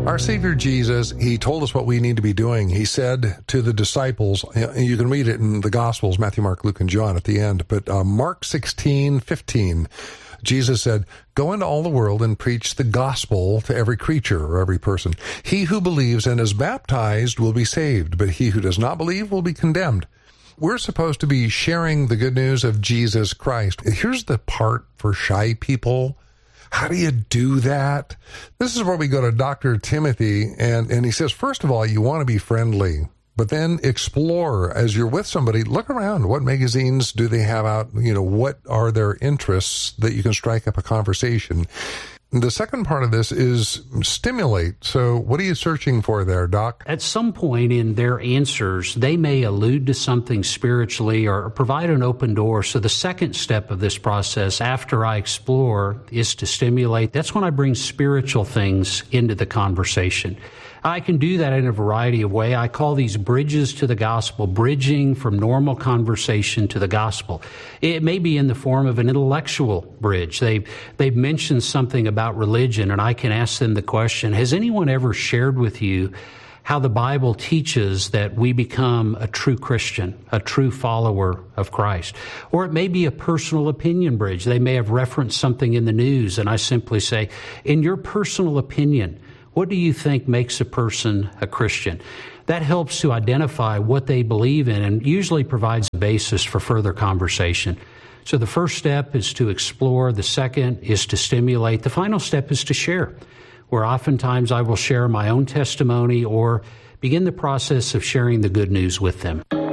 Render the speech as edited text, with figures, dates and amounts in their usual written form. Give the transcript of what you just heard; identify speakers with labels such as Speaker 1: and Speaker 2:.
Speaker 1: Our Savior Jesus, he told us what we need to be doing. He said to the disciples, you can read it in the Gospels, Matthew, Mark, Luke, and John at the end, but Mark 16:15, Jesus said, "Go into all the world and preach the gospel to every creature," or every person. "He who believes and is baptized will be saved, but he who does not believe will be condemned." We're supposed to be sharing the good news of Jesus Christ. Here's the part for shy people. How do you do that? This is where we go to Dr. Timothy, and he says, first of all, you want to be friendly, but then explore as you're with somebody. Look around. What magazines do they have out? What are their interests that you can strike up a conversation? The second part of this is stimulate. So what are you searching for there, Doc?
Speaker 2: At some point in their answers, they may allude to something spiritually or provide an open door. So the second step of this process, after I explore, is to stimulate. That's when I bring spiritual things into the conversation. I can do that in a variety of ways. I call these bridges to the gospel, bridging from normal conversation to the gospel. It may be in the form of an intellectual bridge. They've mentioned something about religion, and I can ask them the question, has anyone ever shared with you how the Bible teaches that we become a true Christian, a true follower of Christ? Or it may be a personal opinion bridge. They may have referenced something in the news, and I simply say, in your personal opinion, what do you think makes a person a Christian? That helps to identify what they believe in and usually provides a basis for further conversation. So the first step is to explore. The second is to stimulate. The final step is to share, where oftentimes I will share my own testimony or begin the process of sharing the good news with them.